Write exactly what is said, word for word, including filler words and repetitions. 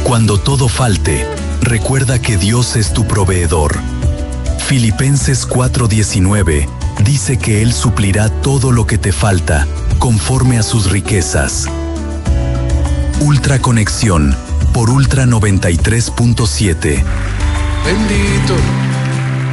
Cuando todo falte, recuerda que Dios es tu proveedor. Filipenses cuatro diecinueve dice que Él suplirá todo lo que te falta, conforme a sus riquezas. Ultra Conexión, por Ultra noventa y tres punto siete. Bendito